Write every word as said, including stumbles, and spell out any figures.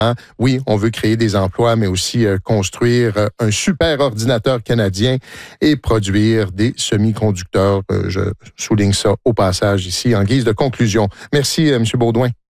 Oui, on veut créer des emplois, mais aussi euh, construire euh, un super ordinateur canadien et produire des semi-conducteurs. Euh, je souligne ça au passage ici en guise de conclusion. Merci, euh, M. Baudouin.